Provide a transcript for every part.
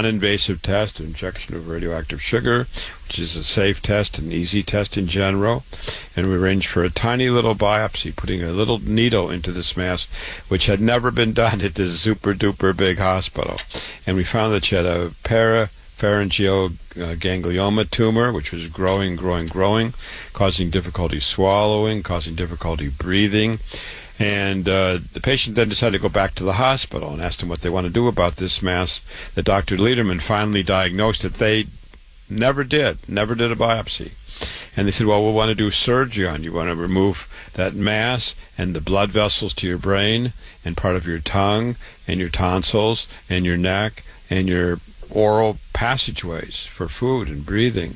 non-invasive test, injection of radioactive sugar, which is a safe test, an easy test in general. And we arranged for a tiny little biopsy, putting a little needle into this mass, which had never been done at this super-duper big hospital. And we found that she had a parapharyngeal ganglioma tumor, which was growing, causing difficulty swallowing, causing difficulty breathing. And the patient then decided to go back to the hospital and asked them what they want to do about this mass that Dr. Lederman finally diagnosed that they never did a biopsy. And they said, well, we'll want to do surgery on you. You want to remove that mass and the blood vessels to your brain and part of your tongue and your tonsils and your neck and your oral passageways for food and breathing.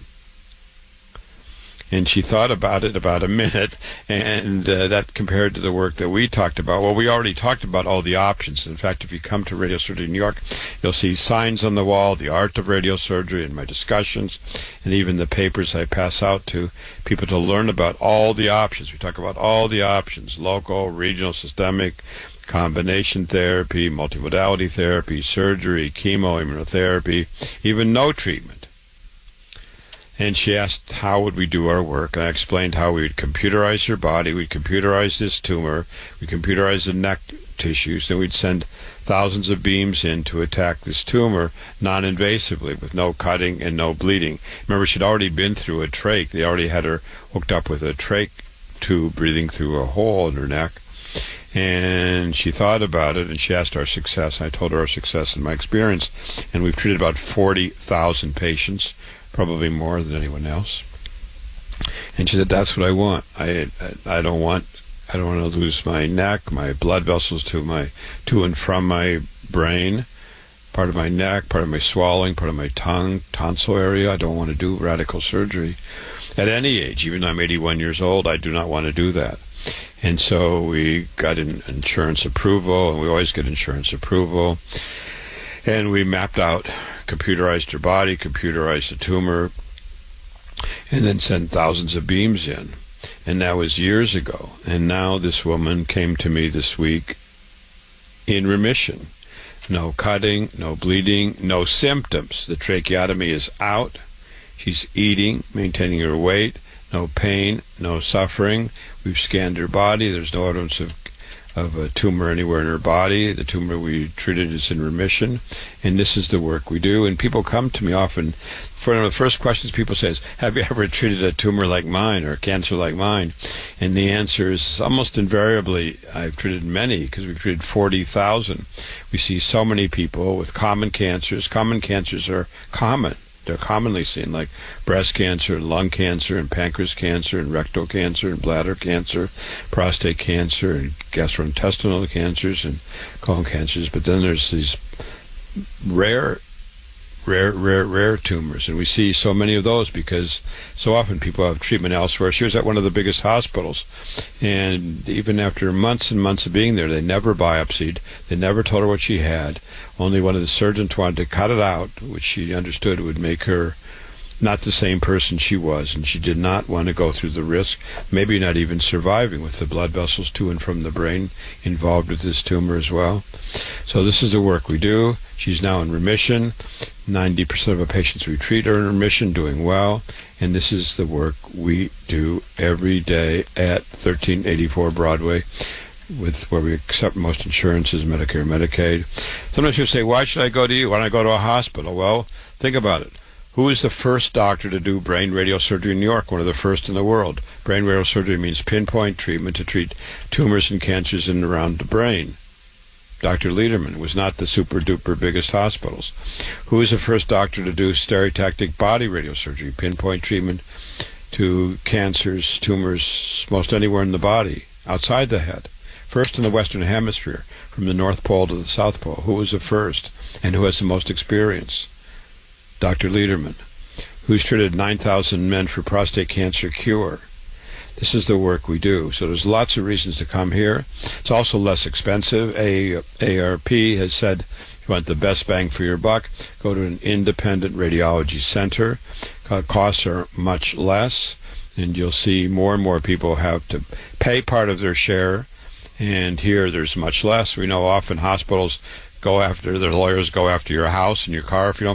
And she thought about it about a minute, and that compared to the work that we talked about. Well, we already talked about all the options. In fact, if you come to Radiosurgery New York, you'll see signs on the wall, the art of radiosurgery, and my discussions, and even the papers I pass out to people to learn about all the options. We talk about all the options: local, regional, systemic, combination therapy, multimodality therapy, surgery, chemo, immunotherapy, even no treatment. And she asked how would we do our work, and I explained how we would computerize her body, we'd computerize this tumor, we'd computerize the neck tissues, then we'd send thousands of beams in to attack this tumor non-invasively with no cutting and no bleeding. Remember, she'd already been through a trach. They already had her hooked up with a trach tube breathing through a hole in her neck. And she thought about it, and she asked our success. I told her our success and my experience, and we've treated about 40,000 patients, probably more than anyone else. And she said, "That's what I want. I don't want to lose my neck, my blood vessels to and from my brain, part of my neck, part of my swallowing, part of my tongue, tonsil area. I don't want to do radical surgery at any age. Even though I'm 81 years old, I do not want to do that." And so we got insurance approval, and we always get insurance approval. And we mapped out, computerized her body, computerized the tumor, and then sent thousands of beams in. And that was years ago. And now this woman came to me this week in remission. No cutting, no bleeding, no symptoms. The tracheotomy is out. She's eating, maintaining her weight, no pain, no suffering. We've scanned her body. There's no evidence of a tumor anywhere in her body. The tumor we treated is in remission, and this is the work we do. And people come to me often. One of the first questions people say is, have you ever treated a tumor like mine or a cancer like mine? And the answer is almost invariably, I've treated many, because we've treated 40,000. We see so many people with common cancers. Common cancers are common. They're commonly seen, like breast cancer, lung cancer, and pancreas cancer, and rectal cancer, and bladder cancer, prostate cancer, and gastrointestinal cancers, and colon cancers. But then there's these rare tumors, and we see so many of those because so often people have treatment elsewhere. She was at one of the biggest hospitals, and even after months and months of being there, they never biopsied. They never told her what she had. Only one of the surgeons wanted to cut it out, which she understood would make her not the same person she was, and she did not want to go through the risk, maybe not even surviving, with the blood vessels to and from the brain involved with this tumor as well. So this is the work we do. She's now in remission. 90% of the patients we treat are in remission, doing well, and this is the work we do every day at 1384 Broadway, where we accept most insurances, Medicare, Medicaid. Sometimes people say, why should I go to you? Why don't I go to a hospital? Well, think about it. Who was the first doctor to do brain radiosurgery in New York? One of the first in the world. Brain radiosurgery means pinpoint treatment to treat tumors and cancers in and around the brain. Dr. Lederman was not the super-duper biggest hospitals. Who was the first doctor to do stereotactic body radiosurgery, pinpoint treatment to cancers, tumors, most anywhere in the body, outside the head? First in the Western Hemisphere, from the North Pole to the South Pole. Who was the first, and who has the most experience? Dr. Lederman, who's treated 9,000 men for prostate cancer cure. This is the work we do. So there's lots of reasons to come here. It's also less expensive. AARP has said, if you want the best bang for your buck, go to an independent radiology center. Costs are much less, and you'll see more and more people have to pay part of their share, and here there's much less. We know often hospitals their lawyers go after your house and your car if you don't